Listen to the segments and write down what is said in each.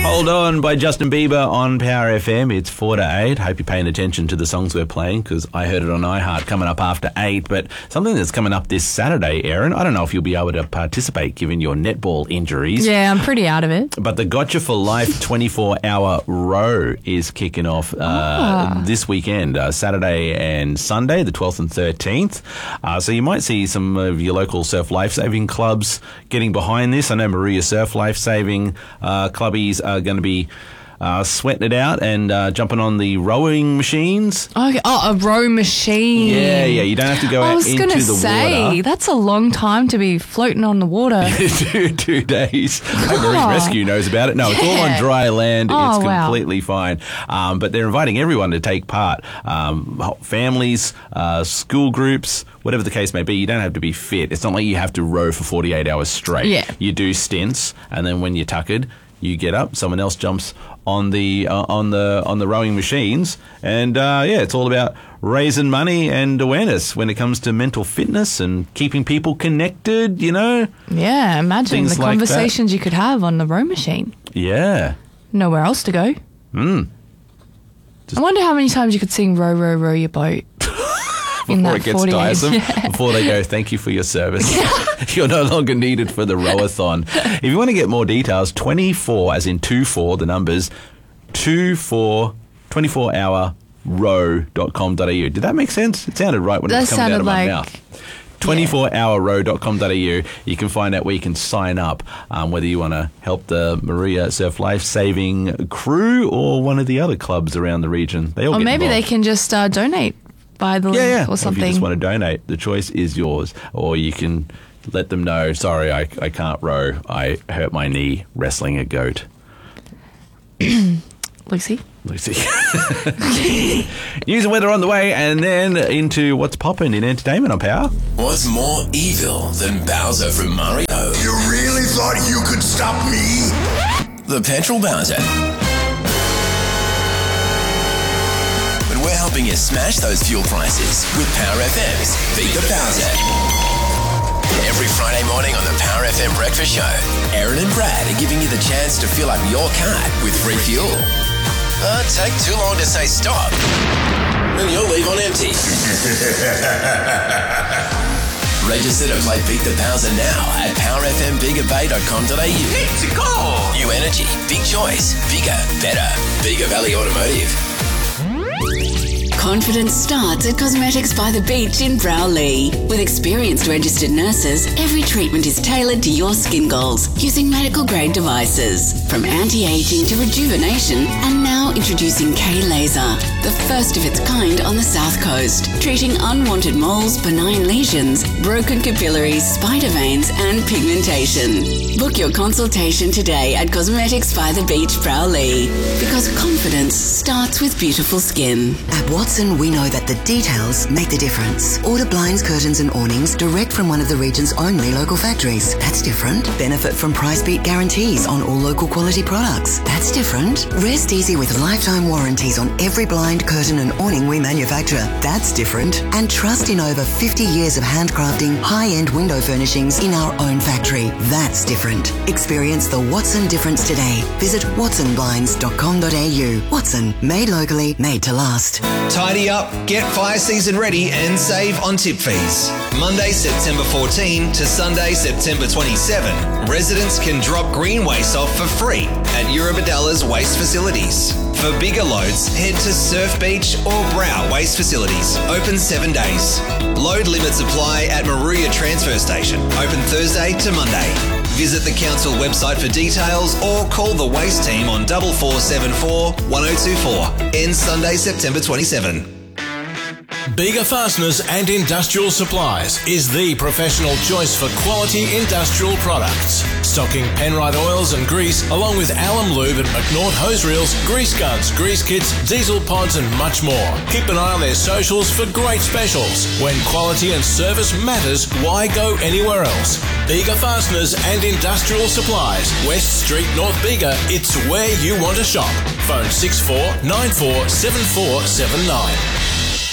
Hold On by Justin Bieber on Power FM. It's 4 to 8. Hope you're paying attention to the songs we're playing because I heard it on iHeart coming up after 8. But something that's coming up this Saturday, Erin, I don't know if you'll be able to participate given your netball injuries. Yeah, I'm pretty out of it. But the Gotcha for Life 24-hour row is kicking off this weekend, Saturday and Sunday, the 12th and 13th. So you might see some of your local surf lifesaving clubs getting behind this. I know Maria Surf Lifesaving clubbies are going to be sweating it out and jumping on the rowing machines. Okay. Oh, a row machine. Yeah. You don't have to go out into the water. I was going to say, that's a long time to be floating on the water. 2 days. Marine Rescue knows about it. No, it's all on dry land. It's completely fine. But they're inviting everyone to take part. Families, school groups, whatever the case may be. You don't have to be fit. It's not like you have to row for 48 hours straight. Yeah. You do stints, and then when you're tuckered, you get up, someone else jumps on the rowing machines, and it's all about raising money and awareness when it comes to mental fitness and keeping people connected, you know? Yeah, imagine the conversations you could have on the row machine. Yeah. Nowhere else to go. I wonder how many times you could sing Row, Row, Row Your Boat. Before it gets tiresome, before they go, thank you for your service. You're no longer needed for the rowathon. If you want to get more details, 24, as in 24, the numbers, 24hourrow.com.au. Did that make sense? It sounded right when it was coming out of my mouth. 24hourrow.com.au. You can find out where you can sign up, whether you want to help the Maria Surf Life Saving crew or one of the other clubs around the region. They all or get maybe involved. They can just donate by the link or something. If you just want to donate, the choice is yours. Or you can let them know, sorry, I can't row. I hurt my knee wrestling a goat. Lucy. News and weather on the way, and then into what's popping in entertainment on Power. What's more evil than Bowser from Mario? You really thought you could stop me? The Petrol Bowser. But we're helping you smash those fuel prices with Power FM's Beat the Bowser. Every Friday morning on the Power FM Breakfast Show, Erin and Brad are giving you the chance to fill up your card with free fuel. Take too long to say stop, and you'll leave on empty. Register to play Beat the Bowser now at powerfmbiggerbay.com.au. It's a goal! New energy, big choice, bigger, better. Bigger Valley Automotive. Confidence starts at Cosmetics by the Beach in Browley. With experienced registered nurses, every treatment is tailored to your skin goals using medical-grade devices. From anti-aging to rejuvenation, and now introducing K-Laser, the first of its kind on the South Coast, treating unwanted moles, benign lesions, broken capillaries, spider veins, and pigmentation. Book your consultation today at Cosmetics by the Beach Browley, because confidence starts with beautiful skin. At Watson, we know that the details make the difference. Order blinds, curtains and awnings direct from one of the region's only local factories. That's different. Benefit from price beat guarantees on all local quality products. That's different. Rest easy with lifetime warranties on every blind, curtain and awning we manufacture. That's different. And trust in over 50 years of handcrafting high-end window furnishings in our own factory. That's different. Experience the Watson difference today. Visit watsonblinds.com.au. Watson, made locally, made to last. Tidy up, get fire season ready and save on tip fees. Monday, September 14 to Sunday, September 27, residents can drop green waste off for free at Eurobadalla's waste facilities. For bigger loads, head to Surf Beach or Brow waste facilities, open 7 days. Load limits apply at Maruya Transfer Station, open Thursday to Monday. Visit the council website for details or call the waste team on 4474 1024. Ends Sunday, September 27. Bigger Fasteners and Industrial Supplies is the professional choice for quality industrial products. Stocking Penrite oils and grease, along with Alum Lube and McNaught hose reels, grease guns, grease kits, diesel pods and much more. Keep an eye on their socials for great specials. When quality and service matters, why go anywhere else? Bigger Fasteners and Industrial Supplies, West Street, North Bega. It's where you want to shop. Phone 64947479.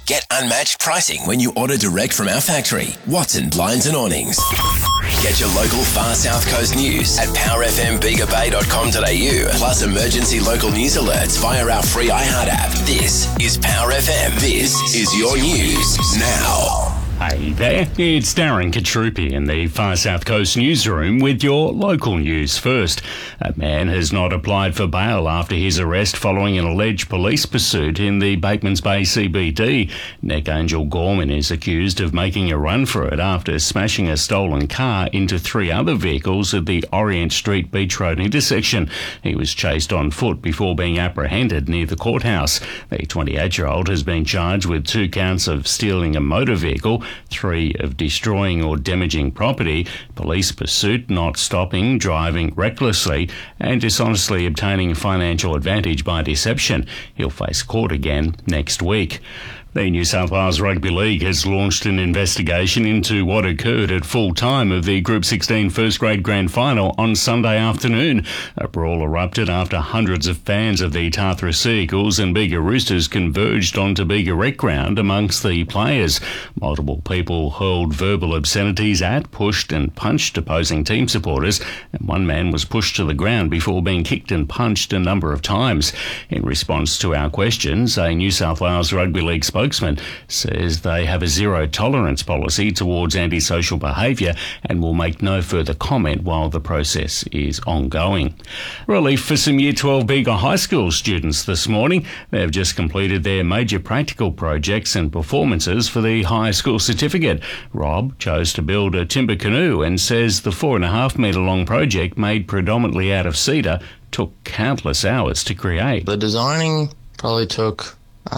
Get unmatched pricing when you order direct from our factory, Watson Blinds and Awnings. Get your local Far South Coast news at powerfmbigabay.com.au, plus emergency local news alerts via our free iHeart app. This is Power FM. This is your news now. Hey there, it's Darren Katrupi in the Far South Coast newsroom with your local news first. A man has not applied for bail after his arrest following an alleged police pursuit in the Batemans Bay CBD. Nick Angel Gorman is accused of making a run for it after smashing a stolen car into 3 other vehicles at the Orient Street Beach Road intersection. He was chased on foot before being apprehended near the courthouse. The 28-year-old has been charged with 2 counts of stealing a motor vehicle, 3 of destroying or damaging property, police pursuit, not stopping, driving recklessly, and dishonestly obtaining financial advantage by deception. He'll face court again next week. The New South Wales Rugby League has launched an investigation into what occurred at full time of the Group 16 first grade grand final on Sunday afternoon. A brawl erupted after hundreds of fans of the Tathra Sea Eagles and Bega Roosters converged onto Bega Rec Ground amongst the players. Multiple people hurled verbal obscenities at, pushed and punched opposing team supporters, and one man was pushed to the ground before being kicked and punched a number of times. In response to our questions, a New South Wales Rugby League spokesman says they have a zero-tolerance policy towards antisocial behaviour and will make no further comment while the process is ongoing. Relief for some Year 12 Bega High School students this morning. They've just completed their major practical projects and performances for the high school certificate. Rob chose to build a timber canoe and says the 4.5 metre long project, made predominantly out of cedar, took countless hours to create. The designing probably took,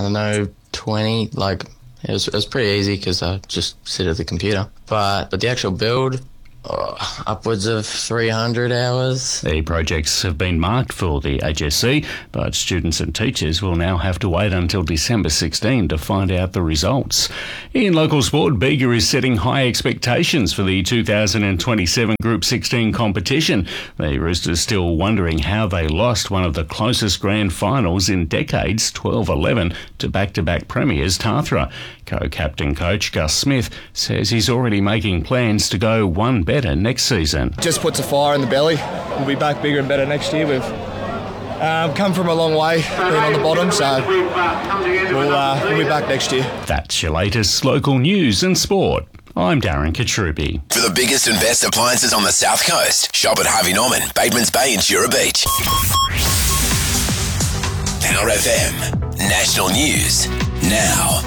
20, it was pretty easy because I just sit at the computer. But the actual build, upwards of 300 hours. The projects have been marked for the HSC, but students and teachers will now have to wait until December 16 to find out the results. In local sport, Bega is setting high expectations for the 2027 Group 16 competition. The Roosters still wondering how they lost one of the closest grand finals in decades, 12-11, to back-to-back premiers Tathra. Co-captain coach Gus Smith says he's already making plans to go one better next season. Just puts a fire in the belly. We'll be back bigger and better next year. We've come from a long way, being on the bottom, so we'll be back next year. That's your latest local news and sport. I'm Darren Katrupi. For the biggest and best appliances on the South Coast, shop at Harvey Norman, Batemans Bay and Jura Beach. Power FM, national news now.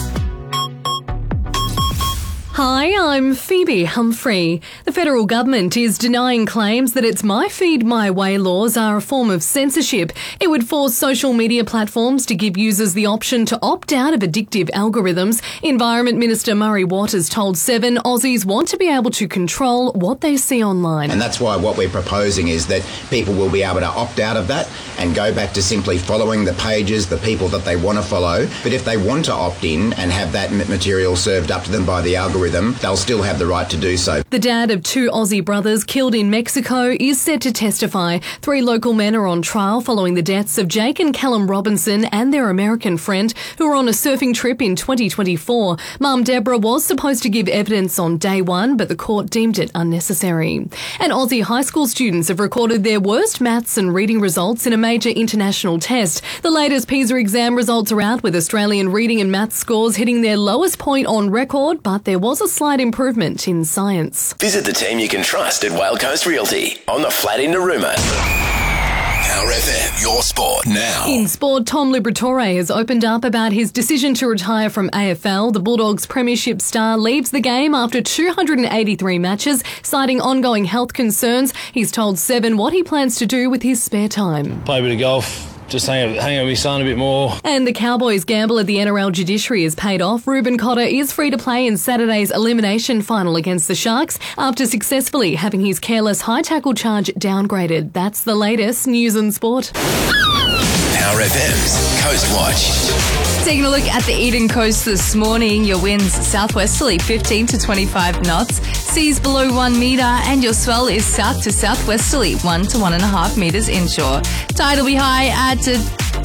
Hi, I'm Phoebe Humphrey. The federal government is denying claims that its My Feed My Way laws are a form of censorship. It would force social media platforms to give users the option to opt out of addictive algorithms. Environment Minister Murray Waters told Seven Aussies want to be able to control what they see online. And that's why what we're proposing is that people will be able to opt out of that and go back to simply following the pages, the people that they want to follow. But if they want to opt in and have that material served up to them by the algorithm, they'll still have the right to do so. The dad of 2 Aussie brothers killed in Mexico is set to testify. 3 local men are on trial following the deaths of Jake and Callum Robinson and their American friend who were on a surfing trip in 2024. Mum Deborah was supposed to give evidence on day 1, but the court deemed it unnecessary. And Aussie high school students have recorded their worst maths and reading results in a major international test. The latest PISA exam results are out, with Australian reading and maths scores hitting their lowest point on record, but there was a slight improvement in science. Visit the team you can trust at Whale Coast Realty on the flat in Narooma. Power FM, your sport now. In sport, Tom Liberatore has opened up about his decision to retire from AFL. The Bulldogs premiership star leaves the game after 283 matches, citing ongoing health concerns. He's told Seven what he plans to do with his spare time. Play a bit of golf. Just hang out with my son a bit more. And the Cowboys gamble at the NRL judiciary has paid off. Ruben Cotter is free to play in Saturday's elimination final against the Sharks after successfully having his careless high tackle charge downgraded. That's the latest news and sport. Power FM's Coast Watch. Taking a look at the Eden Coast this morning, your winds southwesterly 15 to 25 knots, seas below 1 metre, and your swell is south to southwesterly 1 to 1.5 metres inshore. Tide will be high at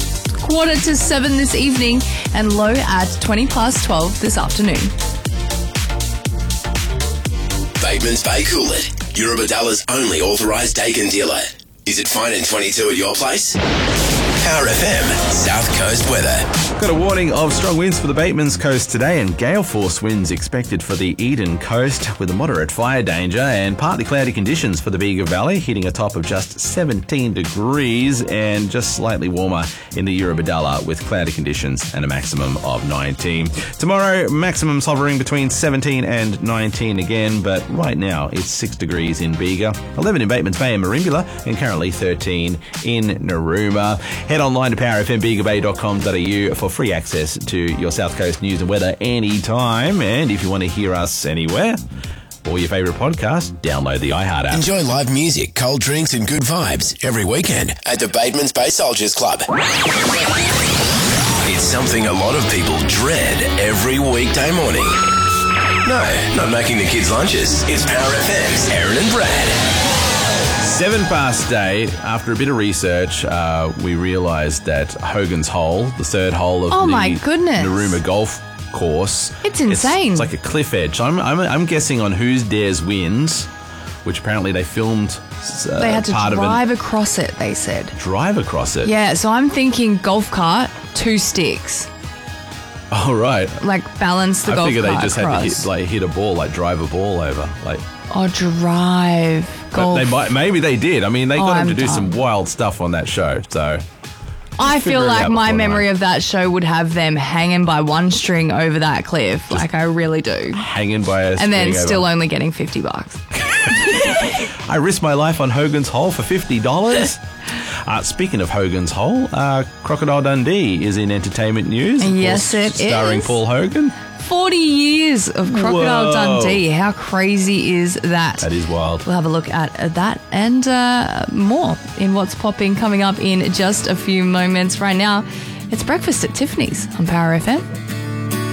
6:45 this evening and low at 12 this afternoon. Bateman's Bay Coolid, Eurobadalla's only authorised Dakin dealer. Is it fine in 22 at your place? Power FM, South Coast weather. Got a warning of strong winds for the Batemans Coast today and gale force winds expected for the Eden Coast with a moderate fire danger and partly cloudy conditions for the Bega Valley, hitting a top of just 17 degrees and just slightly warmer in the Eurobadalla with cloudy conditions and a maximum of 19. Tomorrow, maximums hovering between 17 and 19 again, but right now it's 6 degrees in Bega, 11 in Batemans Bay and Merimbula, and currently 13 in Narooma. Head online to powerfmbegabay.com.au for free access to your South Coast news and weather anytime. And if you want to hear us anywhere or your favourite podcast, download the iHeart app. Enjoy live music, cold drinks and good vibes every weekend at the Bateman's Bay Soldiers Club. It's something a lot of people dread every weekday morning. No, not making the kids' lunches. It's Power FM's Aaron and Brad. 7 past 8, after a bit of research, we realised that Hogan's Hole, the third hole of my goodness. Narooma Golf Course. It's insane. It's like a cliff edge. I'm guessing on Whose Dares Wins, which apparently they filmed they had to drive across it, they said. Drive across it? Yeah, so I'm thinking golf cart, 2 sticks. Oh, right. Like balance the golf cart I figure they just across. had to hit a ball, like drive a ball over. Drive golf. Maybe they did. I mean, they got him to do some wild stuff on that show. So I feel like my memory of that show would have them hanging by one string over that cliff. Like I really do. Hanging by a string and then over. still only getting $50. I risked my life on Hogan's Hole for $50. Speaking of Hogan's Hole, Crocodile Dundee is in entertainment news. Yes, it is. Starring Paul Hogan. 40 years of Crocodile Dundee. How crazy is that? That is wild. We'll have a look at that and more in What's Popping coming up in just a few moments. Right now, it's Breakfast at Tiffany's on Power FM.